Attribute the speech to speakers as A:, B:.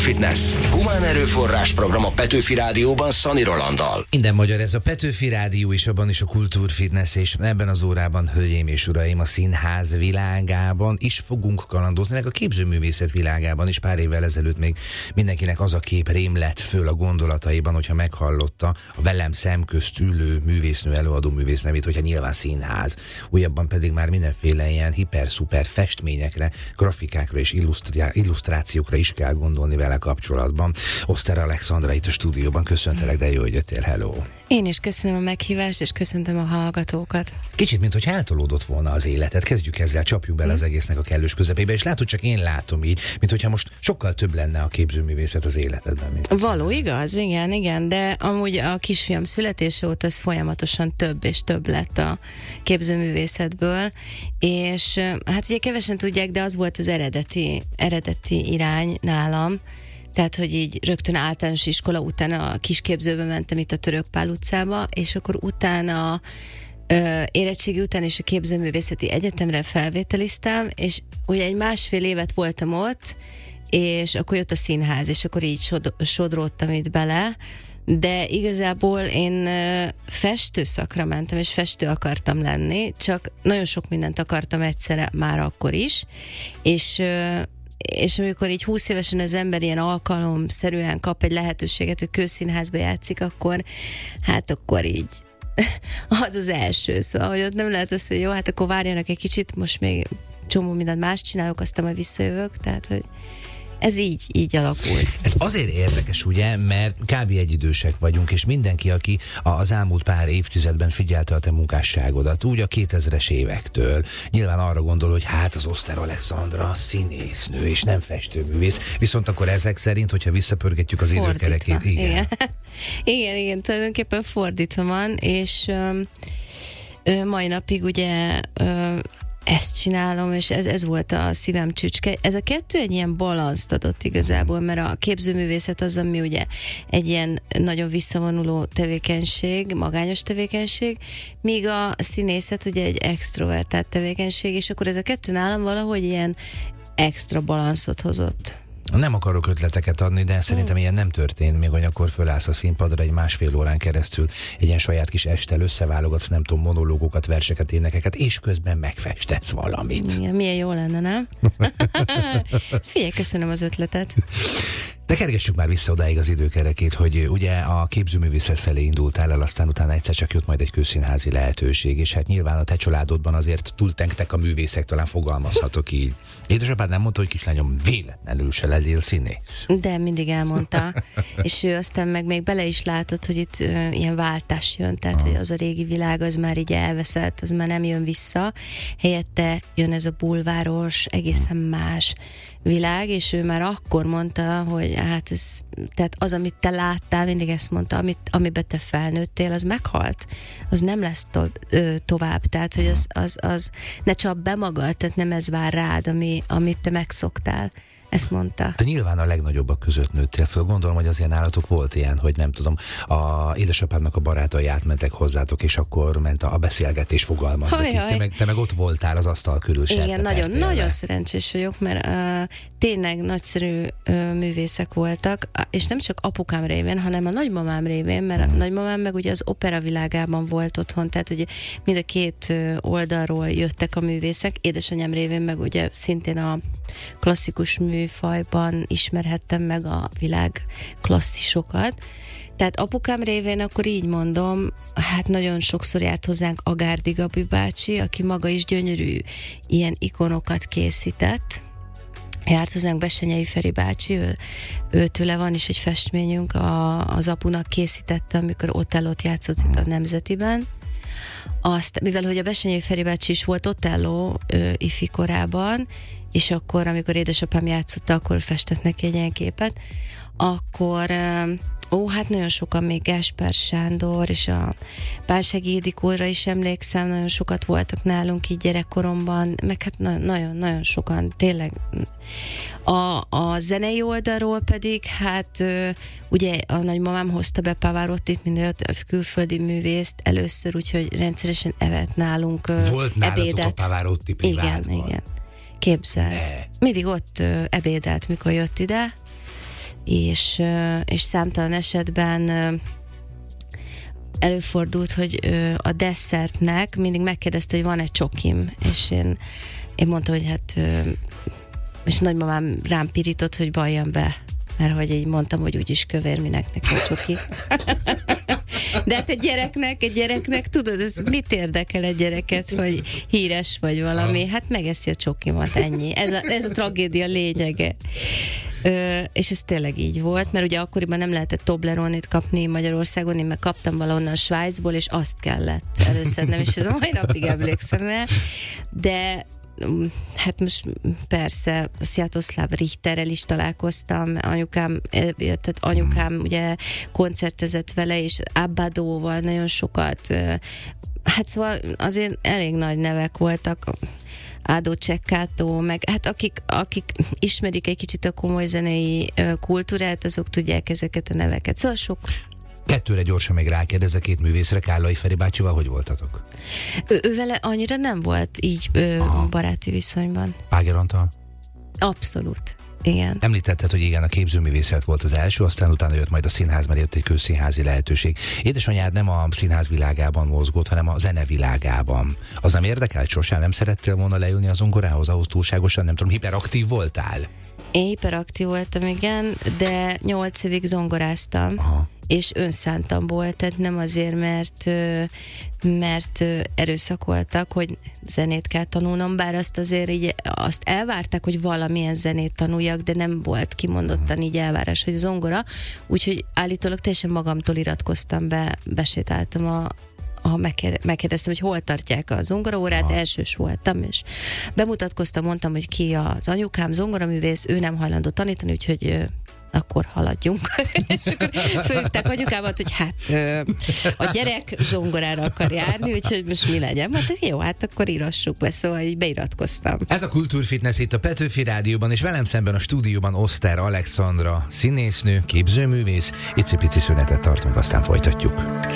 A: Kultúrfitness. Humán erőforrás program a Petőfi Rádióban Szani Rolanddal.
B: Minden magyar, ez a Petőfi Rádió is, abban is a Kultúrfitness, és ebben az órában, hölgyeim és uraim, a színház világában is fogunk kalandozni, meg a képzőművészet világában is. Pár évvel ezelőtt még mindenkinek az a kép rém lett föl a gondolataiban, hogyha meghallotta a velem szemközt ülő művésznő, előadó művész nevét, hogyha nyilván színház. Újabban pedig már mindenféle ilyen hiper-szuper festményekre, grafikákra és illusztrációkra is kell gondolni vele kapcsolatban. Oszter Alexandra itt a stúdióban, köszöntelek, de jó, hogy jöttél, hello!
C: Én is köszönöm a meghívást, és köszöntöm a hallgatókat.
B: Kicsit, mintha eltolódott volna az életed. Kezdjük ezzel, csapjuk bele az egésznek a kellős közepébe, és látod, csak én látom így, mintha most sokkal több lenne a képzőművészet az életedben. Mint
C: Való, igaz? Igen, de amúgy a kisfiam születése óta ez folyamatosan több és több lett a képzőművészetből, és hát ugye kevesen tudják, de az volt az eredeti irány nálam. Tehát, hogy így rögtön általános iskola után a kisképzőbe mentem itt a Török Pál utcába, és akkor utána érettségi után is a képzőművészeti egyetemre felvételiztem, és ugye egy másfél évet voltam ott, és akkor jött a színház, és akkor így sodródtam itt bele, de igazából én festőszakra mentem, és festő akartam lenni, csak nagyon sok mindent akartam egyszerre már akkor is, és amikor így 20 évesen az ember ilyen alkalomszerűen kap egy lehetőséget, hogy közszínházba játszik, akkor így az első. Szóval, hogy ott nem lehet az, hogy jó, hát akkor várjanak egy kicsit, most még csomó mindent más csinálok, aztán majd visszajövök, tehát, hogy ez így alakult.
B: Ez azért érdekes, ugye, mert kb. Egyidősek vagyunk, és mindenki, aki az elmúlt pár évtizedben figyelte a te munkásságodat, úgy a 2000-es évektől, nyilván arra gondol, hogy hát az Oszter Alexandra színésznő, és nem festőművész. Viszont akkor ezek szerint, hogyha visszapörgetjük az időkerekét,
C: igen, tulajdonképpen fordítva van, és mai napig ugye ezt csinálom, és ez volt a szívem csücske. Ez a kettő egy ilyen balanszt adott igazából, mert a képzőművészet az, ami ugye egy ilyen nagyon visszavonuló tevékenység, magányos tevékenység, míg a színészet ugye egy extrovertált tevékenység, és akkor ez a kettő nálam valahogy ilyen extra balanszot hozott.
B: Nem akarok ötleteket adni, de szerintem ilyen nem történt, még hogy akkor fölállsz a színpadra egy másfél órán keresztül, egy ilyen saját kis estel összeválogatsz, nem tudom, monológokat, verseket, énekeket, és közben megfestesz valamit.
C: Igen, milyen jó lenne, nem? Figyelj, köszönöm az ötletet.
B: De kergessük már vissza odáig az időkerekét, hogy ugye a képzőművészet felé indultál el, aztán utána egyszer csak jött majd egy közszínházi lehetőség, és hát nyilván a te családodban azért túltengtek a művészek, talán fogalmazhatok így. Édesapád nem mondta, hogy kislányom, véletlenül se legyél színész.
C: De mindig elmondta, és ő aztán meg még bele is látott, hogy itt ilyen váltás jön, tehát hogy az a régi világ az már így elveszett, az már nem jön vissza, helyette jön ez a bulváros, egészen más világ, és ő már akkor mondta, hogy hát ez, tehát az, amit te láttál, mindig ezt mondta, amiben te felnőttél, az meghalt. Az nem lesz tovább, tehát hogy az ne csap be magad, tehát nem ez vár rád, amit te megszoktál. Ezt mondta.
B: Te nyilván a legnagyobbak között nőttél föl. Gondolom, hogy azért nálatok volt ilyen, hogy nem tudom, a édesapádnak a barátai átmentek hozzátok, és akkor ment a beszélgetés, fogalmazzak így. Te meg ott voltál az asztal körül.
C: Igen, nagyon szerencsés vagyok, mert tényleg nagyszerű művészek voltak, és nem csak apukám révén, hanem a nagymamám révén, mert a nagymamám meg ugye az opera világában volt otthon, tehát ugye mind a két oldalról jöttek a művészek, édesanyám révén meg ugye szintén a klasszikus műfajban ismerhettem meg a világ klasszisokat. Tehát apukám révén akkor így mondom, hát nagyon sokszor járt hozzánk Agárdi Gabi bácsi, aki maga is gyönyörű ilyen ikonokat készített. Járt hozzánk Bessenyei Feri bácsi, őtőle van is egy festményünk, az apunak készítette, amikor Otellót játszott itt a Nemzetiben. Azt, mivel hogy a Bessenyei Feri bácsi is volt Otello ifi korában, és akkor, amikor édesapám játszotta, akkor festett neki egy ilyen képet, akkor hát nagyon sokan, még Gáspár Sándor, és a Bánsági Ildikóra is emlékszem, nagyon sokat voltak nálunk így gyerekkoromban, meg hát nagyon sokan, tényleg. A zenei oldalról pedig, hát ugye a nagymamám hozta be Pavarottit, mint a külföldi művészt először, úgyhogy rendszeresen evett nálunk
B: volt nálatok
C: ebédet.
B: A Pavarotti privátban?
C: Igen. Képzeld. Mindig ott ebédelt, mikor jött ide, és számtalan esetben előfordult, hogy a desszertnek mindig megkérdezte, hogy van-e csokim, és én mondtam, hogy hát, és nagymamám rám pirított, hogy valljam be, mert hogy így mondtam, hogy úgyis kövér, minek nekem csoki. De hát egy gyereknek tudod, ez mit érdekel egy gyereket, hogy híres vagy valami, hát megeszi a csokimat, ennyi. Ez a tragédia lényege. És ez tényleg így volt, mert ugye akkoriban nem lehetett Tobleronét kapni Magyarországon, én meg kaptam valahonnan Svájcból, és azt kellett előszednem, és ez a mai napig emlékszem rá. De hát most persze Sziatoszláv Richterrel is találkoztam, anyukám ugye koncertezett vele, és Abbadóval nagyon sokat, hát szóval azért elég nagy nevek voltak, Ádó Csekkátó, meg hát akik ismerik egy kicsit a komoly zenei kultúrát, azok tudják ezeket a neveket. Szóval sok.
B: Kettőre gyorsan még rákérdezek, két művészre, Kállai Feri bácsival hogy voltatok?
C: Ő vele annyira nem volt így baráti viszonyban.
B: Páger Antal?
C: Abszolút. Igen.
B: Említetted, hogy igen, a képzőművészet volt az első, aztán utána jött majd a színház, mert jött egy közszínházi lehetőség. Édesanyád nem a színház világában mozgott, hanem a zene világában. Az nem érdekelt sosem? Nem szerettél volna leülni a zongorához, ahhoz túlságosan, nem tudom, hiperaktív voltál?
C: Én hiperaktív voltam, igen, de 8 évig zongoráztam. Aha. És önszántam volt, tehát nem azért, mert erőszakoltak, hogy zenét kell tanulnom, bár azt azért így, azt elvárták, hogy valamilyen zenét tanuljak, de nem volt kimondottan így elvárás, hogy zongora, úgyhogy állítólag teljesen magamtól iratkoztam be, besétáltam megkérdeztem, hogy hol tartják a zongoraórát, elsős voltam, és bemutatkoztam, mondtam, hogy ki az anyukám, zongoraművész, ő nem hajlandó tanítani, úgyhogy akkor haladjunk. És akkor fölhívták anyukámat, hogy hát a gyerek zongorára akar járni, úgyhogy most mi legyen? Hát jó, hát akkor írassuk be, szóval így beiratkoztam.
B: Ez a Kultúrfitness itt a Petőfi Rádióban, és velem szemben a stúdióban Oszter Alexandra, színésznő, képzőművész. Icipici szünetet tartunk, aztán folytatjuk.